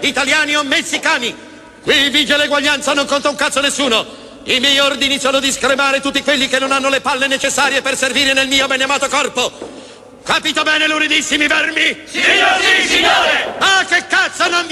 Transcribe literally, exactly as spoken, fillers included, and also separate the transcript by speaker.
Speaker 1: italiani o messicani. Qui vige l'eguaglianza, non conta un cazzo nessuno. I miei ordini sono di scremare tutti quelli che non hanno le palle necessarie per servire nel mio beneamato corpo. Capito bene, luridissimi vermi?
Speaker 2: Signor, sì, signore!
Speaker 1: Ah, che cazzo non